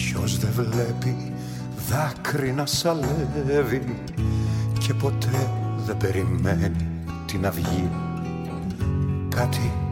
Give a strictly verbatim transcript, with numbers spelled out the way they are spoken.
Ποιος δεν βλέπει δάκρυ να σαλεύει και ποτέ δεν περιμένει την αυγή. Κάτι